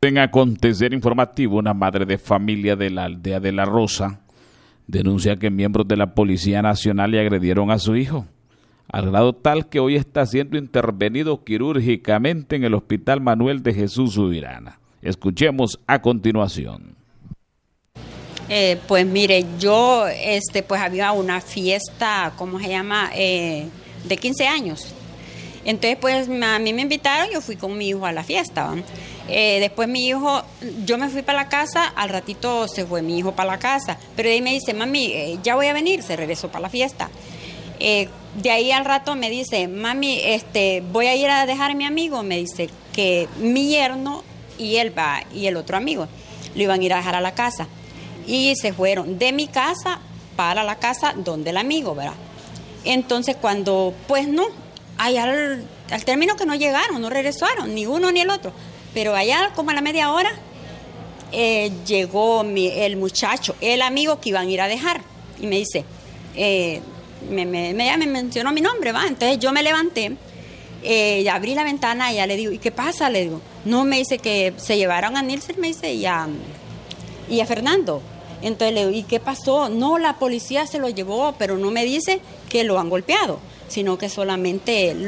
En acontecer informativo, una madre de familia de la aldea de La Rosa denuncia que miembros de la Policía Nacional le agredieron a su hijo, al grado tal que hoy está siendo intervenido quirúrgicamente en el Hospital Manuel de Jesús Subirana. Escuchemos a continuación. Pues mire, yo pues había una fiesta, ¿cómo se llama? De 15 años. Entonces pues a mí me invitaron, yo fui con mi hijo a la fiesta, ¿va? Después mi hijo, yo me fui para la casa, al ratito se fue mi hijo para la casa, pero de ahí me dice, mami, ya voy a venir, se regresó para la fiesta. De ahí al rato me dice, mami, voy a ir a dejar a mi amigo, me dice que mi yerno y él va, y el otro amigo, lo iban a ir a dejar a la casa. Y se fueron de mi casa para la casa donde el amigo, ¿verdad? Entonces cuando, pues no, allá al término que no llegaron, no regresaron, ni uno ni el otro. Pero allá como a la media hora llegó el muchacho, el amigo que iban a ir a dejar. Y me dice, me mencionó mi nombre, ¿va? Entonces yo me levanté, abrí la ventana y ya le digo, ¿y qué pasa? Le digo, no, me dice que se llevaron a Nilsen, me dice, y a Fernando. Entonces le digo, ¿y qué pasó? No, la policía se lo llevó, pero no me dice que lo han golpeado, sino que solamente que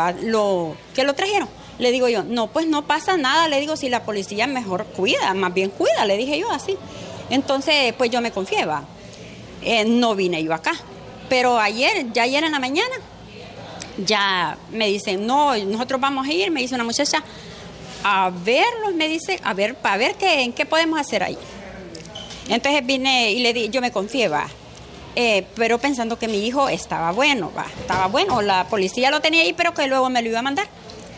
lo trajeron. Le digo yo, no, pues no pasa nada, le digo, si la policía mejor cuida, más bien cuida, le dije yo así. Entonces, pues yo me confié, va. No vine yo acá. Pero ayer en la mañana, ya me dicen, no, nosotros vamos a ir, me dice una muchacha, a verlos, me dice, para ver en qué podemos hacer ahí. Entonces vine y le di, yo me confié, va. Pero pensando que mi hijo estaba bueno, la policía lo tenía ahí, pero que luego me lo iba a mandar.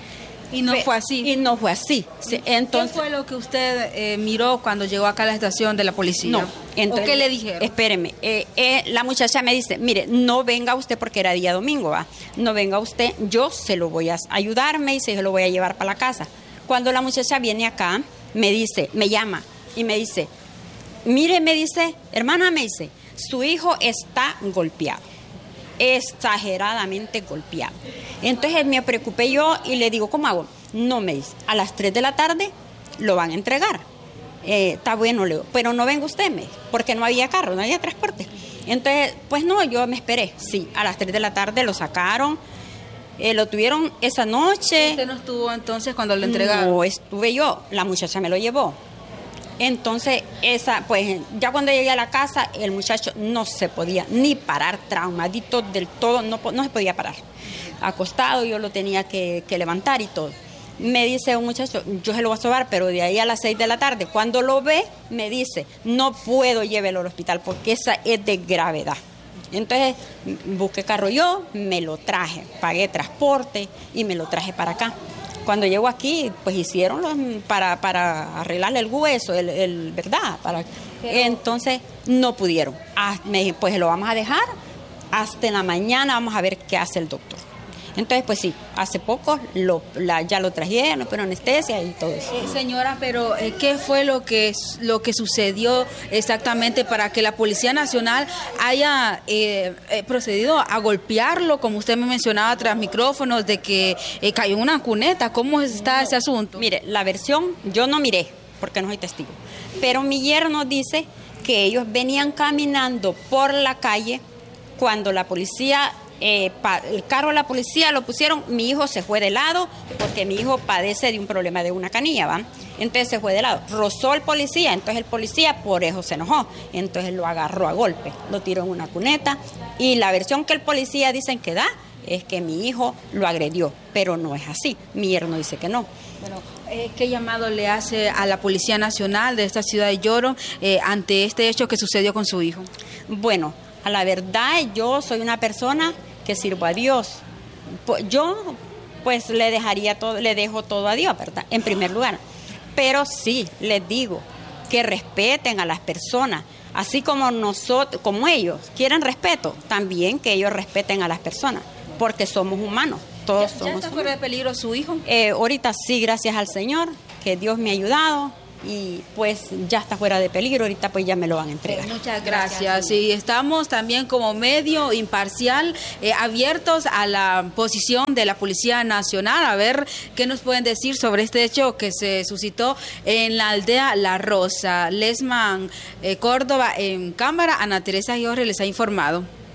Y no fue así. Y no fue así. Entonces, ¿qué fue lo que usted miró cuando llegó acá a la estación de la policía? No. Entonces, ¿o qué le dijeron? Espéreme. La muchacha me dice, mire, no venga usted porque era día domingo, ¿va? No venga usted, yo se lo voy a ayudar, me dice, yo lo voy a llevar para la casa. Cuando la muchacha viene acá, me llama y me dice, mire, me dice, hermana, me dice, su hijo está golpeado. Exageradamente golpeado. Entonces me preocupé yo y le digo, ¿cómo hago? No, me dice, a las 3 de la tarde lo van a entregar. Está bueno, le digo, pero no venga usted, porque no había carro, no había transporte. Entonces, pues no, yo me esperé. Sí, a las 3 de la tarde lo sacaron, lo tuvieron esa noche. ¿Usted no estuvo entonces cuando lo entregaron? No, estuve yo, la muchacha me lo llevó. Entonces, pues ya cuando llegué a la casa, el muchacho no se podía ni parar, traumadito del todo, no se podía parar. Acostado, yo lo tenía que levantar y todo. Me dice un muchacho, yo se lo voy a sobar, pero de ahí a las 6 de la tarde, cuando lo ve, me dice, no puedo llevarlo al hospital porque esa es de gravedad. Entonces, busqué carro yo, me lo traje, pagué transporte y me lo traje para acá. Cuando llego aquí, pues hicieron para arreglarle el hueso, ¿verdad? Entonces, no pudieron. Me dije, pues lo vamos a dejar hasta en la mañana, vamos a ver qué hace el doctor. Entonces, pues sí, hace poco ya lo trajeron, pero anestesia y todo eso. Señora, pero ¿qué fue lo que sucedió exactamente para que la Policía Nacional haya procedido a golpearlo, como usted me mencionaba tras micrófonos, de que cayó en una cuneta? ¿Cómo está ese asunto? Mire, la versión, yo no miré, porque no soy testigo, pero mi yerno dice que ellos venían caminando por la calle cuando la policía... el carro de la policía lo pusieron, mi hijo se fue de lado porque mi hijo padece de un problema de una canilla, ¿va? Entonces se fue de lado, rozó el policía, entonces el policía por eso se enojó, entonces lo agarró a golpe, lo tiró en una cuneta y la versión que el policía dicen que da es que mi hijo lo agredió, pero no es así, mi yerno dice que no. Bueno, ¿qué llamado le hace a la Policía Nacional de esta ciudad de Lloro ante este hecho que sucedió con su hijo? Bueno, a la verdad yo soy una persona que sirvo a Dios. Yo pues le dejo todo a Dios, ¿verdad? En primer lugar. Pero sí, les digo que respeten a las personas, así como nosotros, como ellos quieren respeto, también que ellos respeten a las personas, porque somos humanos, todos somos ¿Ya está fuera de peligro su hijo? Ahorita sí, gracias al Señor, que Dios me ha ayudado, y pues ya está fuera de peligro, ahorita pues ya me lo van a entregar. Muchas gracias. Y estamos también como medio imparcial abiertos a la posición de la Policía Nacional, a ver qué nos pueden decir sobre este hecho que se suscitó en la aldea La Rosa. Lesman Córdoba en cámara, Ana Teresa Giorgi les ha informado.